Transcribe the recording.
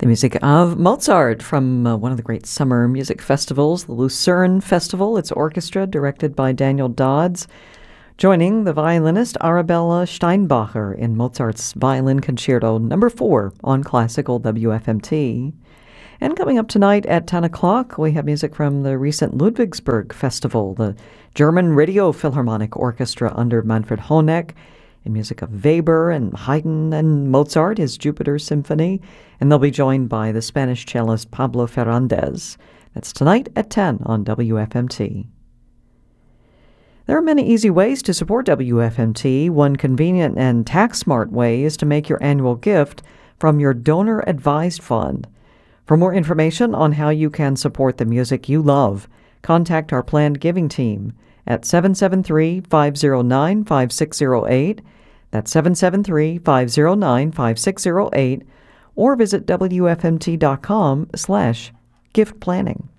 The music of Mozart from one of the great summer music festivals, the Lucerne Festival. It's orchestra directed by Daniel Dodds, joining the violinist Arabella Steinbacher in Mozart's Violin Concerto No. 4 on Classical WFMT. And coming up tonight at 10 o'clock, we have music from the recent Ludwigsburg Festival, the German Radio Philharmonic Orchestra under Manfred Honeck, in music of Weber and Haydn and Mozart, his Jupiter Symphony, and they'll be joined by the Spanish cellist Pablo Ferrandez. That's tonight at 10 on WFMT. There are many easy ways to support WFMT. One convenient and tax-smart way is to make your annual gift from your donor-advised fund. For more information on how you can support the music you love, contact our planned giving team at 773-509-5608. That's 773-509-5608, or visit WFMT.com/gift planning.